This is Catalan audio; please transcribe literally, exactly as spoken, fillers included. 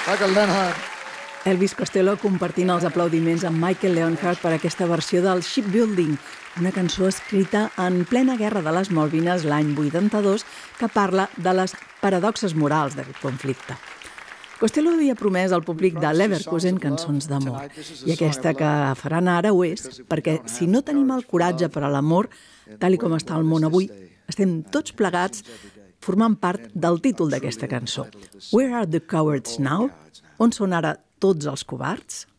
Michael Leonhard. Elvis Costello compartint els aplaudiments amb Michael Leonhard per aquesta versió del Shipbuilding, una cançó escrita en plena Guerra de les Malvines l'any vuitanta-dos que parla de les paradoxes morals d'aquest conflicte. Costello havia promès al públic de Leverkusen cançons d'amor, i aquesta que faran ara ho és, perquè si no tenim el coratge per a l'amor, tal i com està el món avui, estem tots plegats formant part del títol d'aquesta cançó. Where are the cowards now? On són ara tots els covards?